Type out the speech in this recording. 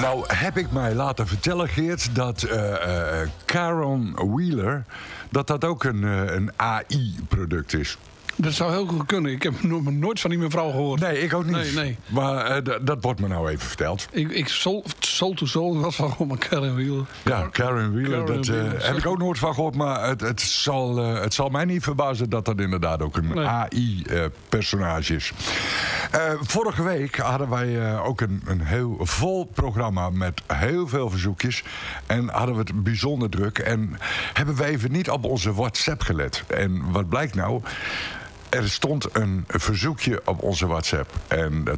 Nou, heb ik mij laten vertellen, Geert, dat Karen Wheeler, dat ook een AI-product is. Dat zou heel goed kunnen. Ik heb nooit van die mevrouw gehoord. Nee, ik ook niet. Nee. Maar dat wordt me nou even verteld. Soul to Soul was van gewoon Karen Wheeler. Ja, Karen Wheeler, daar heb ik ook nooit van gehoord. Maar het zal mij niet verbazen dat dat inderdaad ook een AI-personage is. Vorige week hadden wij ook een heel vol programma met heel veel verzoekjes. En hadden we het bijzonder druk. En hebben we even niet op onze WhatsApp gelet. En wat blijkt nou? Er stond een verzoekje op onze WhatsApp. En